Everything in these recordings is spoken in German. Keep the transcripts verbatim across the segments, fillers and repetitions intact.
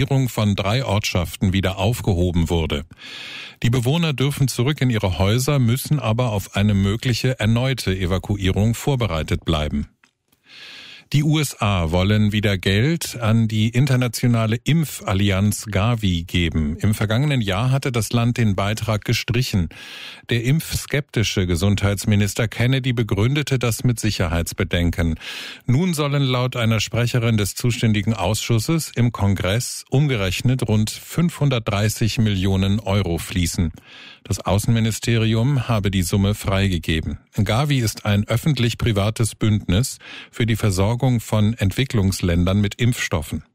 Evakuierung von drei Ortschaften wieder aufgehoben wurde. Die Bewohner dürfen zurück in ihre Häuser, müssen aber auf eine mögliche erneute Evakuierung vorbereitet bleiben. Die U S A wollen wieder Geld an die internationale Impfallianz Gavi geben. Im vergangenen Jahr hatte das Land den Beitrag gestrichen. Der impfskeptische Gesundheitsminister Kennedy begründete das mit Sicherheitsbedenken. Nun sollen laut einer Sprecherin des zuständigen Ausschusses im Kongress umgerechnet rund fünfhundertdreißig Millionen Euro fließen. Das Außenministerium habe die Summe freigegeben. Gavi ist ein öffentlich-privates Bündnis für die Versorgung von Entwicklungsländern mit Impfstoffen.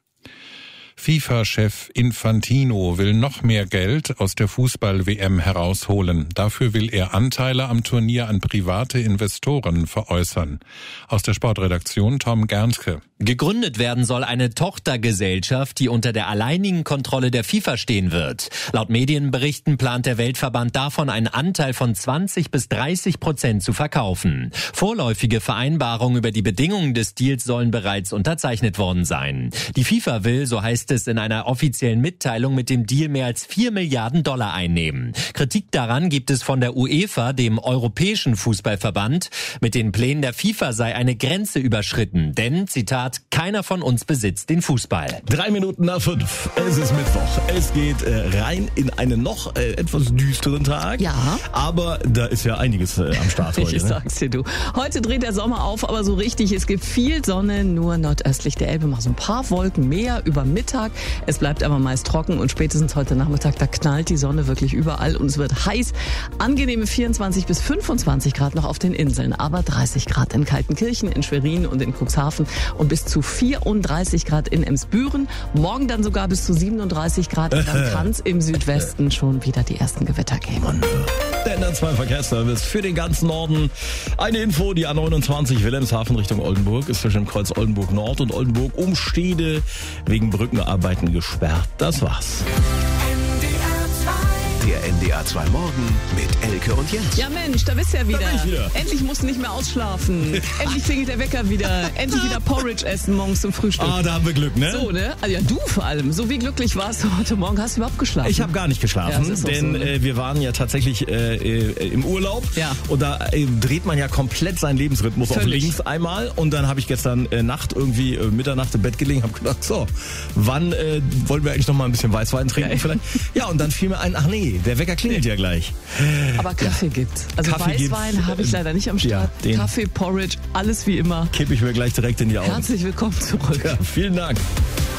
FIFA-Chef Infantino will noch mehr Geld aus der Fußball-W M herausholen. Dafür will er Anteile am Turnier an private Investoren veräußern. Aus der Sportredaktion Tom Gerntke. Gegründet werden soll eine Tochtergesellschaft, die unter der alleinigen Kontrolle der FIFA stehen wird. Laut Medienberichten plant der Weltverband davon, einen Anteil von zwanzig bis dreißig Prozent zu verkaufen. Vorläufige Vereinbarungen über die Bedingungen des Deals sollen bereits unterzeichnet worden sein. Die FIFA will, so heißt es in einer offiziellen Mitteilung, mit dem Deal mehr als vier Milliarden Dollar einnehmen. Kritik daran gibt es von der UEFA, dem Europäischen Fußballverband. Mit den Plänen der FIFA sei eine Grenze überschritten, denn, Zitat, keiner von uns besitzt den Fußball. Drei Minuten nach fünf. Es ist Mittwoch. Es geht äh, rein in einen noch äh, etwas düsteren Tag. Ja. Aber da ist ja einiges äh, am Start heute. Ich ne? sag's dir, du. Heute dreht der Sommer auf, aber so richtig. Es gibt viel Sonne, nur nordöstlich der Elbe mal so ein paar Wolken mehr über Mittag. Es bleibt aber meist trocken und spätestens heute Nachmittag, da knallt die Sonne wirklich überall und es wird heiß. Angenehme vierundzwanzig bis fünfundzwanzig Grad noch auf den Inseln, aber dreißig Grad in Kaltenkirchen, in Schwerin und in Cuxhaven und bis zu vierunddreißig Grad in Emsbüren. Morgen dann sogar bis zu siebenunddreißig Grad und dann kann es im Südwesten schon wieder die ersten Gewitter geben. Der N R zwei Verkehrsservice für den ganzen Norden. Eine Info, die A neunundzwanzig Wilhelmshaven Richtung Oldenburg ist zwischen dem Kreuz Oldenburg Nord und Oldenburg Umstede wegen Brückenarbeiten gesperrt. Das war's. Der N D R zwei Morgen mit Elke und Jens. Ja Mensch, da bist du ja wieder. Da bin ich wieder. Endlich musst du nicht mehr ausschlafen. Endlich klingelt der Wecker wieder. Endlich wieder Porridge essen morgens zum Frühstück. Ah, da haben wir Glück, ne? So, ne? Also ja, du vor allem. So wie glücklich warst du heute Morgen. Hast du überhaupt geschlafen? Ich habe gar nicht geschlafen, Ja, das ist auch denn so, ne? äh, wir waren ja tatsächlich äh, äh, im Urlaub. Ja. Und da äh, dreht man ja komplett seinen Lebensrhythmus Völlig. auf links einmal. Und dann habe ich gestern äh, Nacht irgendwie äh, Mitternacht im Bett gelegen, habe gedacht, so, wann äh, wollen wir eigentlich noch mal ein bisschen Weißwein trinken Ja. vielleicht? Ja, und dann fiel mir ein, ach nee, der Wecker klingelt ja gleich. Aber Kaffee gibt's. Also Kaffee Weißwein gibt's. habe ich leider nicht am Start. Ja, den- Kaffee, Porridge, alles wie immer. Kipp ich mir gleich direkt in die Augen. Herzlich willkommen zurück. Ja, vielen Dank.